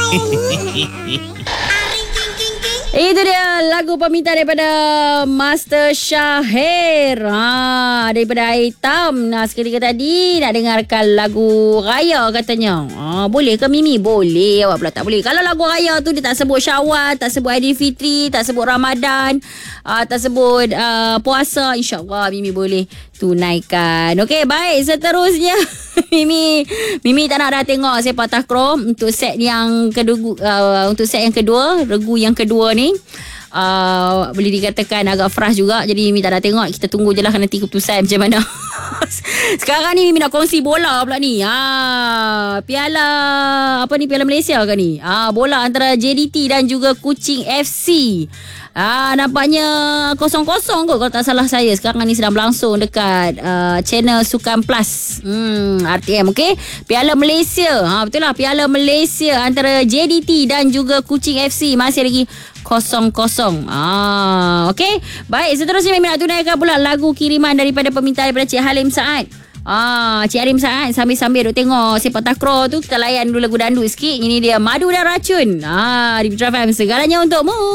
Itu dia lagu permintaan daripada Master Syahir. Daripada Hitam. Seketika tadi nak dengarkan lagu Raya katanya. Boleh ke Mimi? Boleh. Awak pula tak boleh. Kalau lagu Raya tu dia tak sebut Syawal, tak sebut Aidilfitri, tak sebut Ramadan, tak sebut puasa, insyaAllah Mimi boleh tunaikan. Okey, baik. Seterusnya Mimi tak nak dah tengok Sepak Takraw untuk set yang kedua. Untuk set yang kedua, regu yang kedua ni boleh dikatakan agak fresh juga. Jadi Mimi tak nak tengok. Kita tunggu je lah nanti keputusan macam mana. Sekarang ni Mimi nak kongsi bola pula ni. Piala Piala Malaysia ke ni? Bola antara JDT dan juga Kuching FC. Nampaknya 0-0 kot kalau tak salah saya. Sekarang ni sedang berlangsung dekat channel Sukan Plus RTM. Okay, Piala Malaysia. Betul lah, Piala Malaysia antara JDT dan juga Kuching FC masih lagi 0-0. Okay, baik. Seterusnya Mimi nak tunaikan pula lagu kiriman daripada permintaan daripada Cik Halim Saad. Cik Halim Saad sambil-sambil duk tengok Sepak Takraw tu, kita layan dulu lagu dandut sikit. Ini dia Madu dan Racun di Putra FM. Segalanya untukmu.